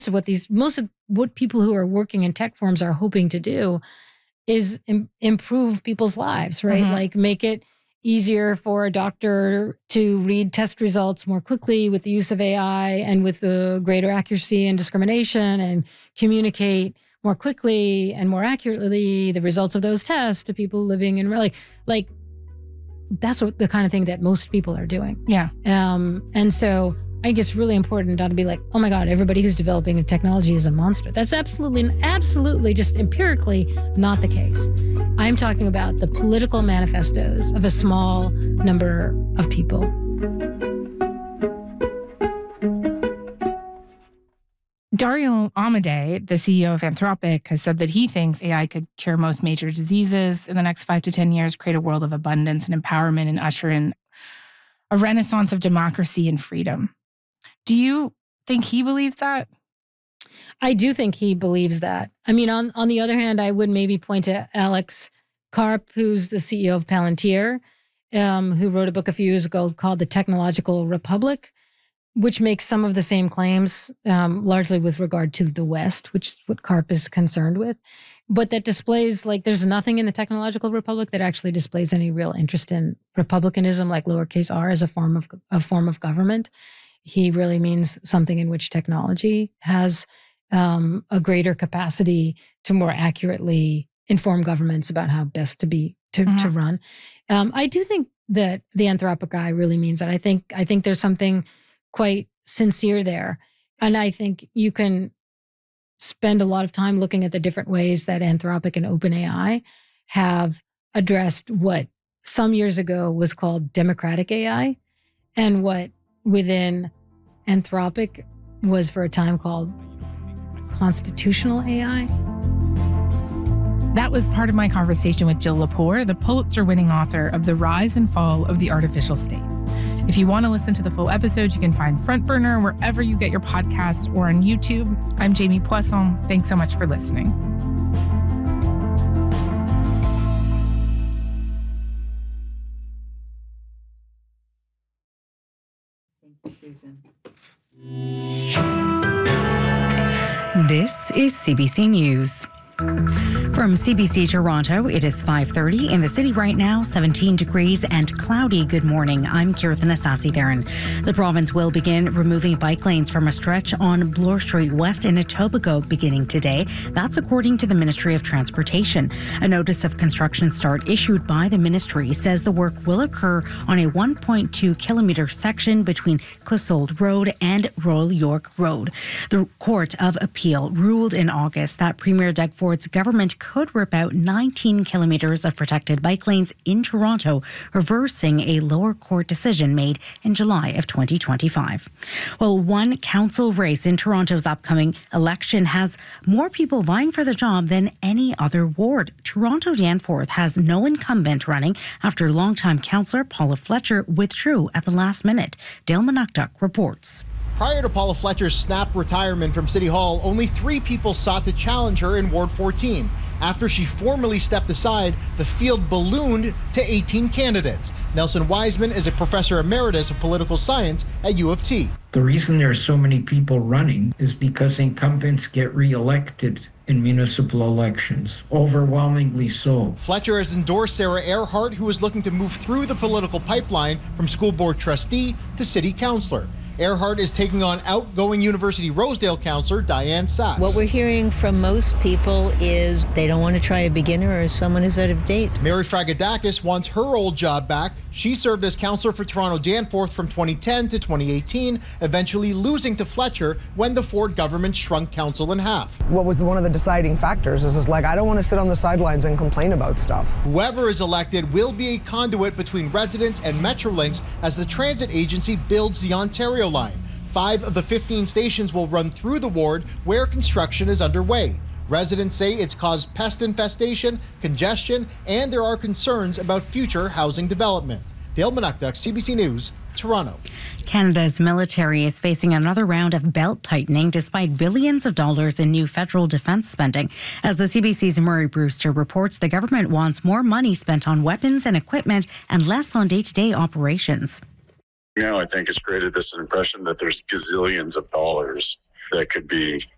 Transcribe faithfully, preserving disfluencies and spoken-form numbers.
of what these, most of what people who are working in tech firms are hoping to do is Im- improve people's lives, right? Mm-hmm. Like make it easier for a doctor to read test results more quickly with the use of A I and with the greater accuracy and discrimination, and communicate more quickly and more accurately the results of those tests to people living in like, like that's what the kind of thing that most people are doing. Yeah. Um, and so I think it's really important not to be like, oh my God, everybody who's developing a technology is a monster. That's absolutely, absolutely just empirically not the case. I'm talking about the political manifestos of a small number of people. Dario Amodei, the C E O of Anthropic, has said that he thinks A I could cure most major diseases in the next five to ten years, create a world of abundance and empowerment, and usher in a renaissance of democracy and freedom. Do you think he believes that? I do think he believes that. I mean, on, on the other hand, I would maybe point to Alex Karp, who's the C E O of Palantir, um, who wrote a book a few years ago called The Technological Republic, which makes some of the same claims, um, largely with regard to the West, which is what Karp is concerned with. But that displays, like, there's nothing in the Technological Republic that actually displays any real interest in republicanism, like lowercase r, as a form of a form of government. He really means something in which technology has um, a greater capacity to more accurately inform governments about how best to be to, mm-hmm. to run. Um, I do think that the Anthropic guy really means that. I think I think there's something quite sincere there, and I think you can spend a lot of time looking at the different ways that Anthropic and OpenAI have addressed what some years ago was called democratic A I, and what within Anthropic was for a time called constitutional A I. That was part of my conversation with Jill Lepore, the Pulitzer-winning author of The Rise and Fall of the Artificial State. If you want to listen to the full episode, you can find Front Burner wherever you get your podcasts or on YouTube. I'm Jamie Poisson. Thanks so much for listening. Susan. This is C B C News. From C B C Toronto, it is five thirty in the city right now, seventeen degrees and cloudy. Good morning. I'm Kirthan Asasi-Theron. The province will begin removing bike lanes from a stretch on Bloor Street West in Etobicoke beginning today. That's according to the Ministry of Transportation. A notice of construction start issued by the ministry says the work will occur on a one point two kilometre section between Clissold Road and Royal York Road. The Court of Appeal ruled in August that Premier Doug Ford's government could rip out nineteen kilometres of protected bike lanes in Toronto, reversing a lower court decision made in July of twenty twenty-five. Well, one council race in Toronto's upcoming election has more people vying for the job than any other ward. Toronto Danforth has no incumbent running after longtime councillor Paula Fletcher withdrew at the last minute. Dale Manuktuk reports. Prior to Paula Fletcher's snap retirement from City Hall, only three people sought to challenge her in Ward fourteen. After she formally stepped aside, the field ballooned to eighteen candidates. Nelson Wiseman is a professor emeritus of political science at U of T. The reason there's so many people running is because incumbents get re-elected in municipal elections, overwhelmingly so. Fletcher has endorsed Sarah Earhart, who is looking to move through the political pipeline from school board trustee to city councillor. Earhart is taking on outgoing University Rosedale councillor Diane Sachs. What we're hearing from most people is they don't want to try a beginner or someone who's out of date. Mary Fragadakis wants her old job back. She served as councillor for Toronto Danforth from twenty ten to twenty eighteen, eventually losing to Fletcher when the Ford government shrunk council in half. What was one of the deciding factors is, is like, I don't want to sit on the sidelines and complain about stuff. Whoever is elected will be a conduit between residents and Metrolinx as the transit agency builds the Ontario line. Five of the fifteen stations will run through the ward where construction is underway. Residents say it's caused pest infestation, congestion, and there are concerns about future housing development. Dale Manuktuk, C B C News, Toronto. Canada's military is facing another round of belt tightening despite billions of dollars in new federal defense spending. As the C B C's Murray Brewster reports, the government wants more money spent on weapons and equipment and less on day-to-day operations. You know, I think it's created this impression that there's gazillions of dollars that could be